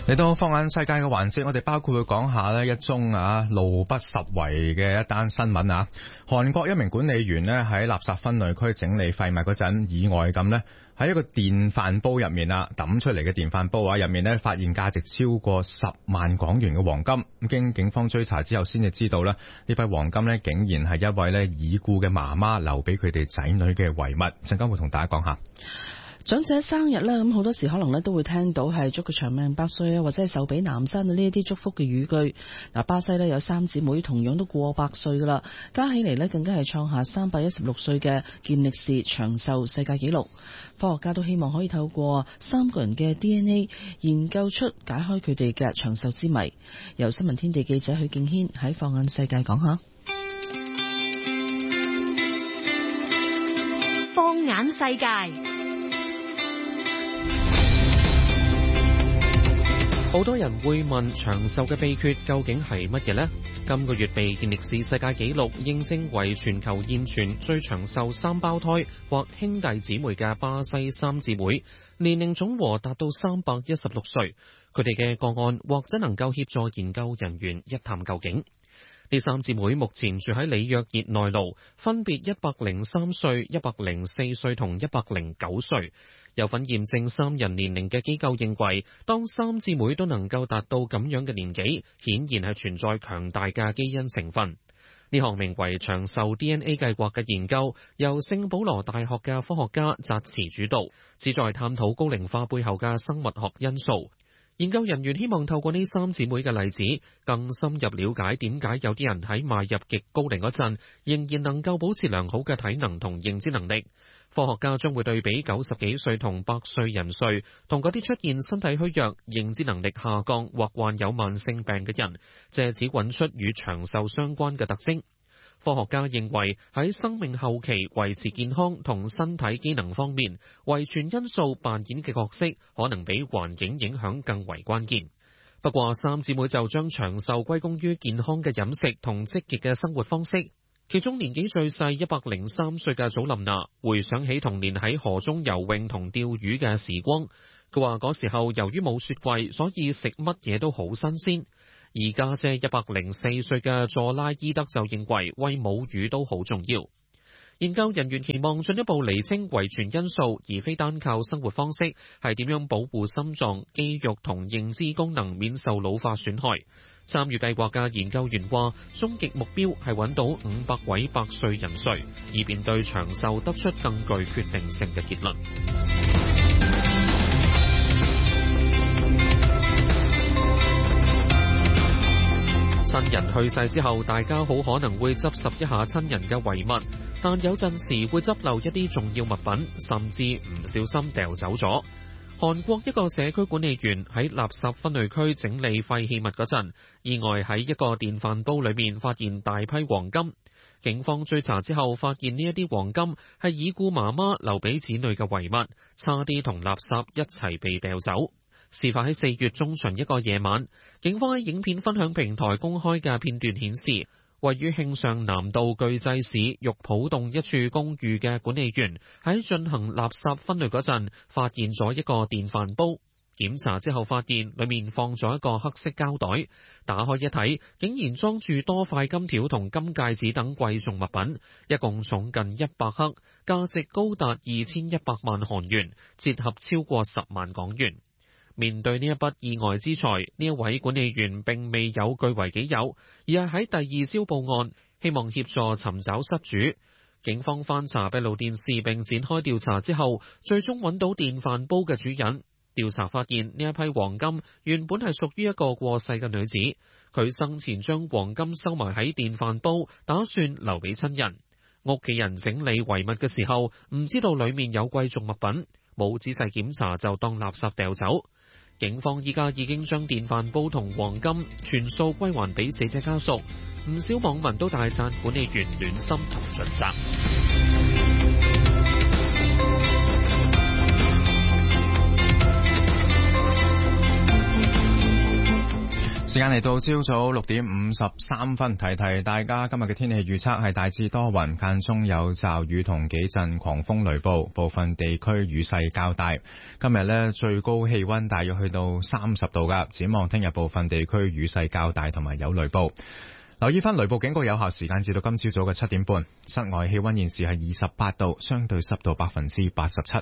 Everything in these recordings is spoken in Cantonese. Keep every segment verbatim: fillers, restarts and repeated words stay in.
嚟到放眼世界嘅環節，我哋包括會講下呢一宗啊路不拾遺嘅一單新聞啊。韓國一名管理員呢喺垃圾分類區整理廢物嗰陣，意外咁呢喺一個電飯煲入面啊抌出嚟嘅電飯煲啊入面呢發現價值超過十萬港元嘅黃金。咁經警方追查之後，先至知道呢呢筆黃金呢竟然係一位呢已故嘅媽媽留俾佢哋仔女嘅遺物。陣間會同大家講下。 長者生日咧，咁好多時可能咧都會聽到係祝佢長命百歲啊，或者係壽比南山啊呢一啲祝福嘅語句。嗱，巴西咧有三姊妹同樣都過百歲噶啦，加起嚟咧更加係創下三百一十六歲嘅健力士長壽世界紀錄。科學家都希望可以透過三個人嘅 D N A 研究出解開佢哋嘅長壽之謎。由新聞天地記者許敬軒喺放眼世界講下。 放眼世界。 好多人會問長壽嘅秘訣究竟係乜嘢呢？今個月被健力士世界紀錄認證為全球現存最長壽三胞胎或兄弟姊妹嘅巴西三姊妹，年齡總和達到三百一十六歲。佢哋嘅個案或者能夠協助研究人員一探究竟。呢三姊妹目前住喺里約熱內盧，分別一百零三歲、一百零四歲同一百零九歲。有份驗證三人年齡嘅機構認為，當三姊妹都能夠達到咁樣嘅年紀，顯然係存在強大嘅基因成分。呢項名為長壽 D N A 計劃嘅研究，由聖保羅大學嘅科學家扎茨主導，旨在探討高齡化背後嘅生物學因素。研究人員希望透過呢三姊妹嘅例子，更深入了解點解有啲人喺邁入極高齡嗰陣，仍然能夠保持良好嘅體能同認知能力。科學家將會對比九十幾歲同百歲人歲，同嗰啲出現身體虛弱、認知能力下降或患有慢性病嘅人，藉此揾出與長壽相關嘅特徵。科學家認為喺生命後期維持健康同身體機能方面，遺傳因素扮演嘅角色可能比環境影響更為關鍵。不過三姊妹就將長壽歸功於健康嘅飲食同積極嘅生活方式。其中年紀最細一百零三歲嘅祖琳娜回想起童年喺河中游泳同釣魚嘅時光，佢話嗰時候由於冇雪櫃，所以食乜嘢都好新鮮。而家姐一百零四歲嘅佐拉伊德就認為餵母乳都好重要。研究人員期望進一步釐清遺傳因素，而非單靠生活方式係點樣保護心臟、肌肉同認知功能免受老化損害。參與計劃嘅研究員話，終極目標係揾到五百位百歲人瑞，以便對長壽得出更具決定性嘅結論。親人去世之後，大家好可能會執拾一下親人嘅遺物，但有陣時會執漏一啲重要物品，甚至唔小心掉走咗。韓國一個社區管理員喺垃圾分類區整理廢棄物嗰陣，意外喺一個電飯煲裏面發現大批黃金。警方追查之後，發現呢一啲黃金係已故媽媽留俾子女嘅遺物，差啲同垃圾一齊被掉走。事發喺四月中旬一個夜晚，警方喺影片分享平台公開嘅片段顯示，位於慶尚南道巨濟市玉浦洞一處公寓嘅管理員喺進行垃圾分類嗰陣，發現咗一個電飯煲。檢查之後發現裡面放咗一個黑色膠袋，打開一睇，竟然裝住多塊金條同金戒指等貴重物品，一共重近一百克，價值高達二千一百萬韓元，折合超過十萬港元。面對呢一筆意外之財，呢一位管理員並未有據為己有，而係喺第二朝報案，希望協助尋找失主。警方翻查閉路電視並展開調查之後，最終揾到電飯煲嘅主人。調查發現呢一批黃金原本係屬於一個過世嘅女子，佢生前將黃金收埋喺電飯煲，打算留俾親人。屋企人整理遺物嘅時候，唔知道裡面有貴重物品，冇仔細檢查就當垃圾掉走。警方依家已經將電飯煲同黃金全數歸還俾死者家屬，唔少網民都大讚管理員暖心同盡責。 時間嚟到朝早六點五十三分，提提大家今日嘅天氣預測係大致多雲，間中有驟雨同幾陣狂風雷暴，部分地區雨勢較大。今日呢，最高氣溫大約去到三十度噶，展望聽日部分地區雨勢較大同埋有雷暴。留意翻雷暴警告有效時間至到今朝早嘅七點半。室外氣溫現時係二十八度，相對濕度百分之八十七。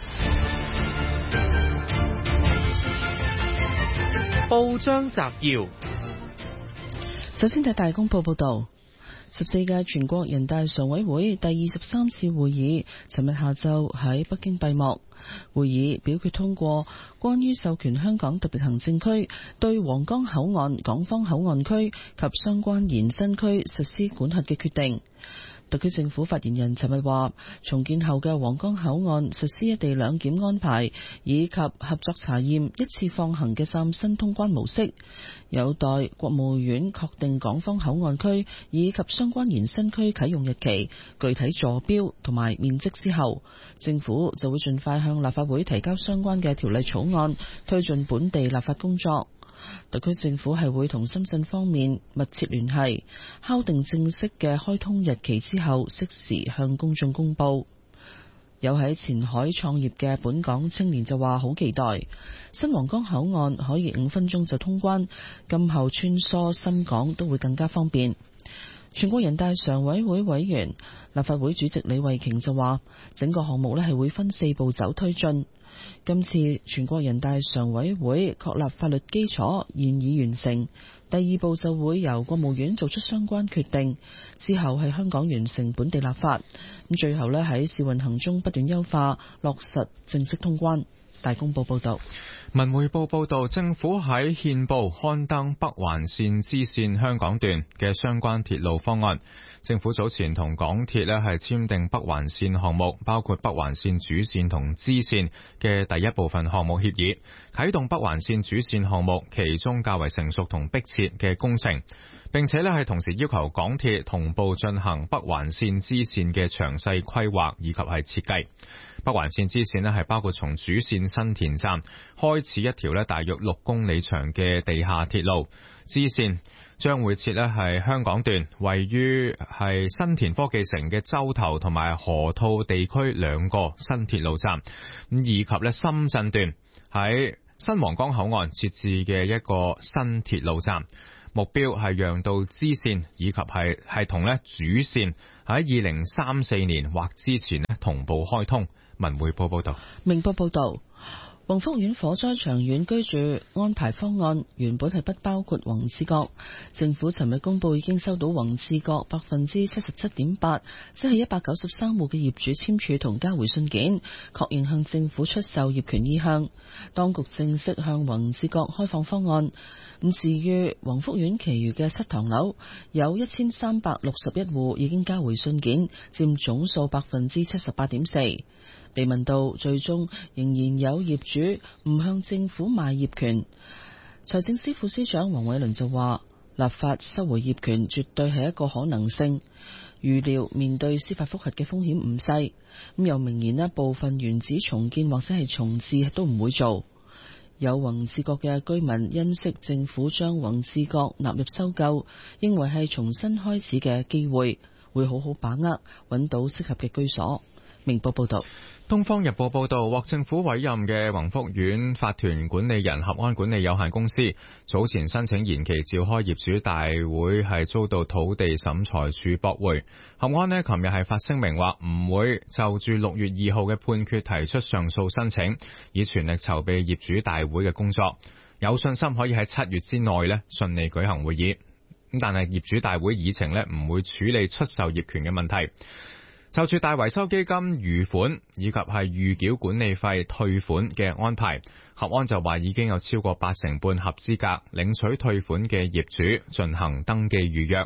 報章摘要， 首先睇大公報報道，十四屆全國人大常委會第二十三次會議尋日下晝喺北京閉幕。會議表決通過關於授權香港特別行政區對皇崗口岸港方口岸區及相關延伸區實施管轄嘅決定。特區政府發言人尋日話，重建後嘅皇崗口岸實施一地兩檢安排，以及合作查驗一次放行嘅嶄新通關模式，有待國務院確定港方口岸區以及相關延伸區啟用日期、具體坐標同埋面積之後，政府就會盡快向立法會提交相關嘅條例草案，推進本地立法工作。特區政府係會同深圳方面密切聯繫，敲定正式嘅開通日期之後，適時向公眾公布。有喺前海創業嘅本港青年就話好期待新皇崗口岸可以五分鐘就通關，今後穿梭深港都會更加方便。全國人大常委會委員、立法會主席李慧瓊就話，整個項目咧係會分四步走推進。今次全國人大常委會確立法律基礎現已完成，第二步就會由國務院做出相關決定，之後係香港完成本地立法，咁最後咧喺試運行中不斷優化落實正式通關。大公報報道。 文匯報報道，政府喺憲報刊登北環綫支綫香港段嘅相關鐵路方案。政府早前同港鐵呢係簽訂北環綫項目，包括北環綫主綫同支綫嘅第一部分項目協議，啟動北環綫主綫項目其中較為成熟同迫切嘅工程，並且呢係同時要求港鐵同步進行北環綫支綫嘅詳細規劃以及係設計。北環綫支綫呢係包括從主綫新田站開始一條呢大約六公里長嘅地下鐵路，支綫將會設呢係香港段，位於係新田科技城嘅洲頭同埋河套地區兩個新鐵路站，咁以及呢深圳段喺新皇崗口岸設置嘅一個新鐵路站。目標係讓到支綫以及係係同呢主綫喺二零三四年或之前呢同步開通。文匯報報道。 明報報道，宏福苑火災長遠居住安排方案原本係不包括宏志閣，政府尋日公布已經收到宏志閣百分之七十七點八，即係一百九十三戶嘅業主簽署同交回信件，確認向政府出售業權意向。當局正式向宏志閣開放方案。咁至於宏福苑其餘嘅七幢樓，有一千三百六十一戶已經交回信件，佔總數百分之七十八點四。被問到最終仍然有業主唔向政府賣業權，財政司副司長黃偉綸就話，立法收回業權絕對係一個可能性，預料面對司法覆核嘅風險唔細。咁又明言呢部分原址重建或者係重置都唔會做。有宏志閣嘅居民欣悉政府將宏志閣納入收購，認為係重新開始嘅機會，會好好把握，揾到適合嘅居所。明報報道。 東方日報報道，獲政府委任嘅宏福苑法團管理人合安管理有限公司早前申請延期召開業主大會，係遭到土地審裁處駁回。合安呢琴日係發聲明話唔會就住六月二號嘅判決提出上訴申請，以全力籌備業主大會嘅工作，有信心可以喺七月之內呢順利舉行會議。咁但係業主大會議程呢唔會處理出售業權嘅問題。就住大維修基金餘款以及係預繳管理費退款嘅安排，合安就話已經有超過八成半合資格領取退款嘅業主進行登記預約。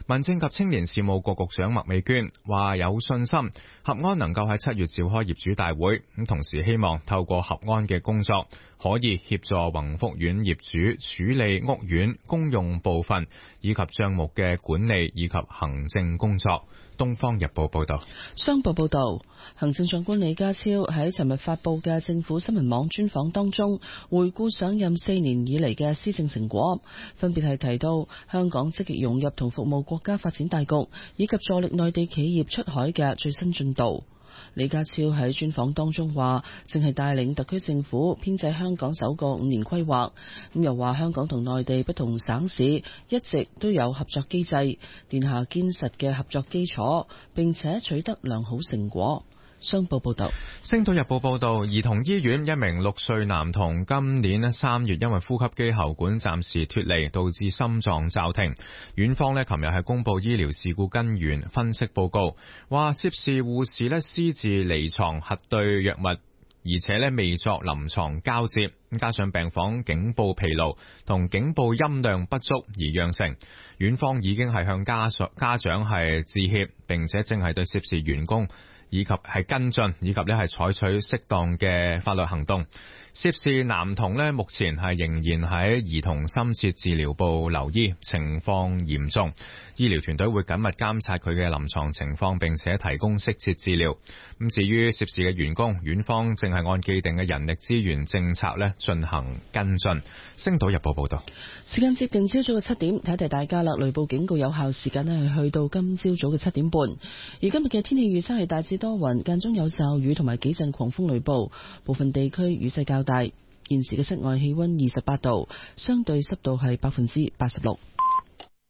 民政及青年事務局局長麥美娟話有信心合安能夠喺七月召開業主大會，咁同時希望透過合安嘅工作可以協助宏福苑業主處理屋苑公用部分以及賬目嘅管理以及行政工作。東方日報報道。 商報報道，行政長官李家超喺尋日發布嘅政府新聞網專訪當中，回顧上任四年以嚟嘅施政成果，分別係提到香港積極融入同服務國家發展大局，以及助力內地企業出海嘅最新進度。李家超喺專訪當中話，正係帶領特區政府編製香港首個五年規劃。咁又話香港同內地不同省市一直都有合作機制，奠下堅實嘅合作基礎，並且取得良好成果。商報報道。 星島日報報道，兒童醫院一名六歲男童今年三月因為呼吸機喉管暫時脫離，導致心臟驟停。院方呢琴日係公布醫療事故根源分析報告，話涉事護士呢私自離床核對藥物，而且呢未作臨床交接，加上病房警報疲勞同警報音量不足而釀成。院方已經係向家屬家長係致歉，並且正係對涉事員工以及係跟進，以及咧係採取適當嘅法律行動。涉事男童呢目前係仍然喺兒童深切治療部留醫，情況嚴重。醫療團隊會緊密監察佢嘅臨床情況，並且提供適切治療。咁至於涉事嘅員工，院方正係按既定嘅人力資源政策咧進行跟進。星島日報報道。 時間接近朝早嘅七點，提提大家啦。雷暴警告有效時間咧係去到今朝早嘅七點半。而今日嘅天氣預測係大致多雲，間中有驟雨同埋幾陣狂風雷暴，部分地區雨勢較大。現時嘅室外氣溫二十八度，相對濕度係百分之八十六。